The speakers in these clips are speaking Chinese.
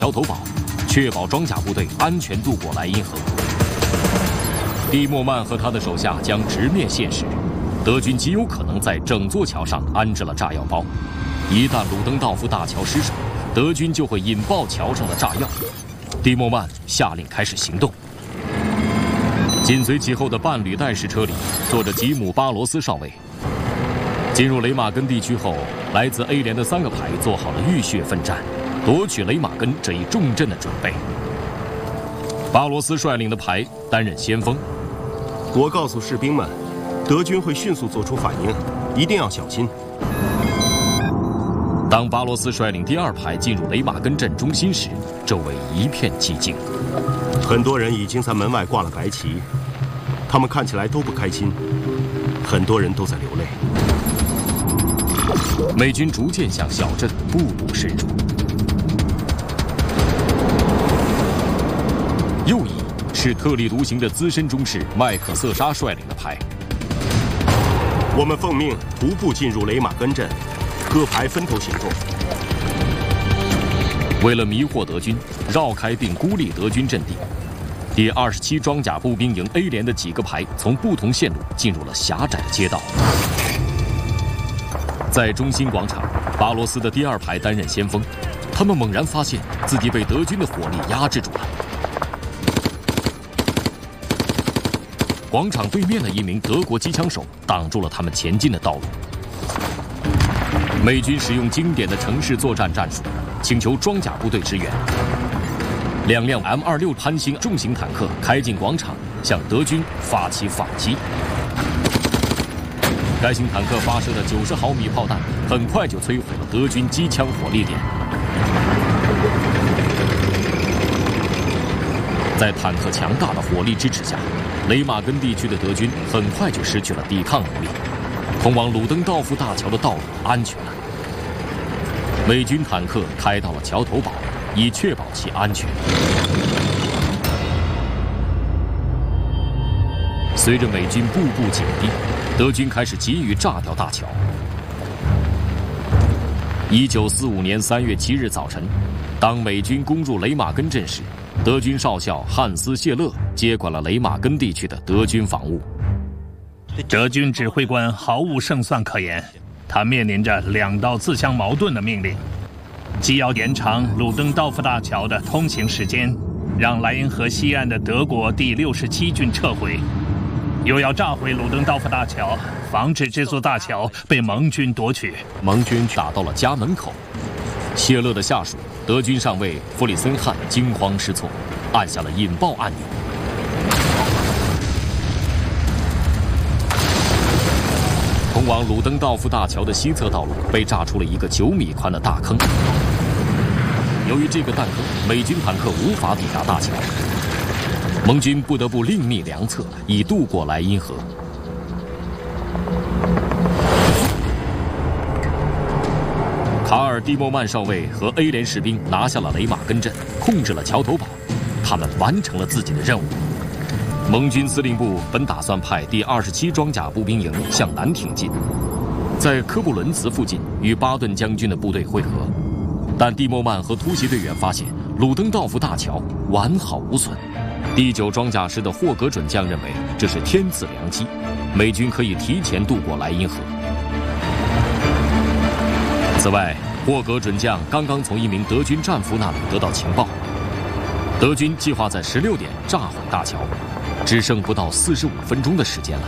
桥头堡，确保装甲部队安全渡过莱茵河。蒂莫曼和他的手下将直面现实，德军极有可能在整座桥上安置了炸药包。一旦鲁登道夫大桥失守，德军就会引爆桥上的炸药。蒂莫曼下令开始行动。紧随其后的半履带式车里坐着吉姆·巴罗斯少尉。进入雷马根地区后，来自 A 连的3个排做好了浴血奋战，夺取雷马根这一重镇的准备。巴罗斯率领的排担任先锋。 我告诉士兵们，德军会迅速做出反应，一定要小心。 当巴罗斯率领第2排进入雷马根镇中心时，周围一片寂静。 很多人已经在门外挂了白旗，他们看起来都不开心，很多人都在流泪。 美军逐渐向小镇步步深入。右翼是特立独行的资深中士麦克瑟沙率领的排。 我们奉命徒步进入雷马根镇，各排分头行动。 为了迷惑德军，绕开并孤立德军阵地，第27装甲步兵营 A 连的几个排从不同线路进入了狭窄的街道。在中心广场，巴罗斯的第2排担任先锋，他们猛然发现自己被德军的火力压制住了。广场对面的一名德国机枪手挡住了他们前进的道路。美军使用经典的城市作战战术，请求装甲部队支援。2辆 M26潘兴重型坦克开进广场，向德军发起反击。该型坦克发射的90毫米炮弹很快就摧毁了德军机枪火力点。在坦克强大的火力支持下，雷马根地区的德军很快就失去了抵抗能力，通往鲁登道夫大桥的道路安全了。美军坦克开到了桥头堡，以确保其安全。随着美军步步紧逼，德军开始急于炸掉大桥。1945年3月7日早晨，当美军攻入雷马根镇时，德军少校汉斯·谢勒接管了雷马根地区的德军防务。 德军指挥官毫无胜算可言，他面临着2道自相矛盾的命令：既要延长鲁登道夫大桥的通行时间，让莱茵河西岸的德国第67军撤回，又要炸毁鲁登道夫大桥，防止这座大桥被盟军夺取。 盟军打到了家门口，谢勒的下属德军上尉弗里森汉惊慌失措，按下了引爆按钮。通往鲁登道夫大桥的西侧道路被炸出了一个9米宽的大坑。由于这个弹坑，美军坦克无法抵达大桥，盟军不得不另觅良策，以渡过莱茵河。卡尔·蒂莫曼少尉和 A 连士兵拿下了雷马根镇，控制了桥头堡，他们完成了自己的任务。盟军司令部本打算派第27装甲步兵营向南挺进，在科布伦茨附近与巴顿将军的部队会合，但蒂莫曼和突袭队员发现鲁登道夫大桥完好无损。第9装甲师的霍格准将认为这是天赐良机，美军可以提前渡过莱茵河。此外，霍格准将刚刚从一名德军战俘那里得到情报，德军计划在16点炸毁大桥，只剩不到45分钟的时间了。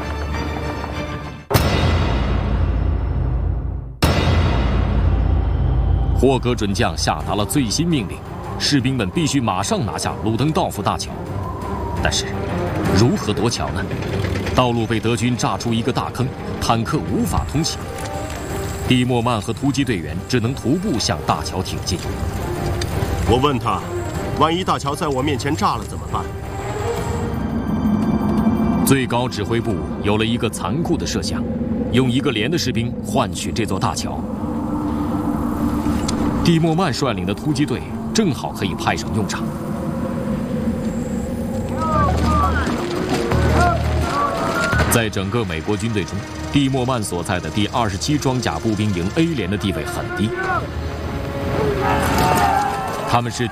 霍格准将下达了最新命令，士兵们必须马上拿下鲁登道夫大桥。但是，如何夺桥呢？道路被德军炸出一个大坑，坦克无法通行。蒂莫曼和突击队员只能徒步向大桥挺进。 我问他，万一大桥在我面前炸了怎么办？ 最高指挥部有了一个残酷的设想，用1个连的士兵换取这座大桥。蒂莫曼率领的突击队正好可以派上用场。在整个美国军队中，蒂莫曼所在的第27装甲步兵营 A 连的地位很低。 他们是